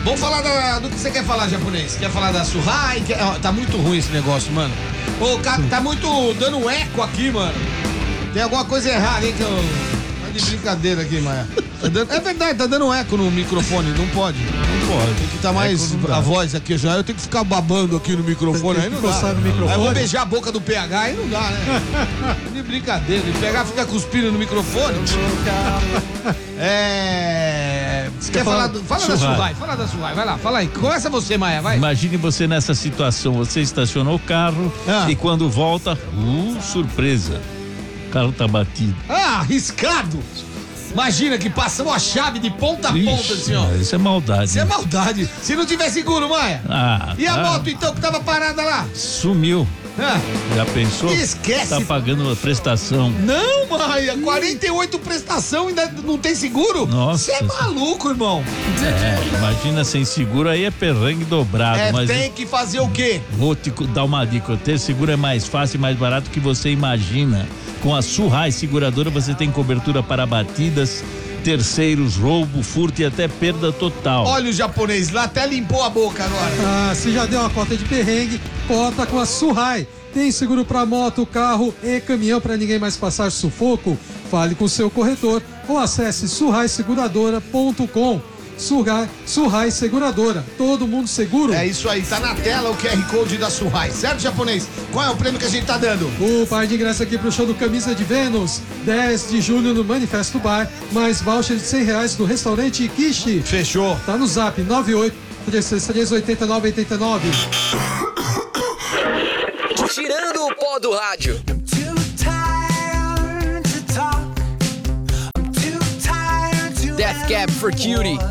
Vamos falar do que você quer falar, japonês. Quer falar da Suhai? Tá muito ruim esse negócio, mano. Ô, cara, tá muito dando eco aqui, mano. Tem alguma coisa errada, hein, que eu... Tá de brincadeira aqui, Maia. É verdade, tá dando eco no microfone, não pode. Não pode. Tem que estar mais a voz aqui já. Eu tenho que ficar babando aqui no microfone, aí não dá. No microfone. Aí eu vou beijar a boca do PH, aí não dá, né? De brincadeira, o PH fica cuspindo no microfone. Você quer falar fala da Suhai, fala da Suhai, vai lá, fala aí. Começa você, Maia, vai. Imagine você nessa situação, você estacionou o carro e quando volta, surpresa, o carro tá batido. Arriscado! Imagina que passamos a chave de ponta a ponta, assim, ó. Isso é maldade. Isso é maldade. Se não tiver seguro, Maia. E a moto, então, que tava parada lá? Sumiu. Já pensou? Esquece. Tá pagando a prestação. Não, Maia, 48 prestação ainda não tem seguro? Nossa. Você é maluco, irmão. Imagina sem seguro, aí é perrengue dobrado. Mas tem que fazer o quê? Vou te dar uma dica. Ter seguro é mais fácil e mais barato que você imagina. Com a Suhai Seguradora você tem cobertura para batidas, terceiros, roubo, furto e até perda total. Olha o japonês lá, até limpou a boca agora. Se já deu uma cota de perrengue, cota com a Suhai. Tem seguro para moto, carro e caminhão para ninguém mais passar sufoco? Fale com seu corretor ou acesse surraiseguradora.com. Suhai Seguradora, todo mundo seguro. É isso aí, tá na tela o QR Code da Suhai, certo, japonês? Qual é o prêmio que a gente tá dando? O par de ingresso aqui pro show do Camisa de Vênus, 10 de julho no Manifesto Bar, mais voucher de R$100 do restaurante Kishi. Fechou. Tá no zap, 98-3389-89. Tirando o pó do rádio. Death Cab for Cutie.